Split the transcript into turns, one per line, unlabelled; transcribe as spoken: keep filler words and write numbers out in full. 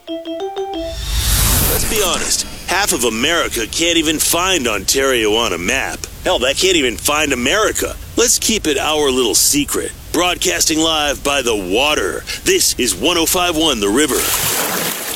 Let's be honest, half of America can't even find Ontario on a map. Hell, that can't even find America. Let's keep it our little secret. Broadcasting live by the water, this is one oh five point one The River.